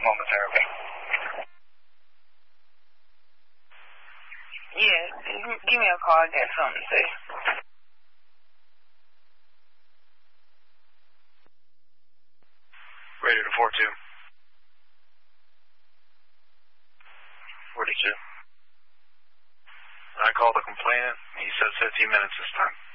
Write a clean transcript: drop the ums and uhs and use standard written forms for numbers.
momentarily. Yeah, give me a call. I got something to say. Radio to 42. 42. I called the complainant. He said 15 minutes this time.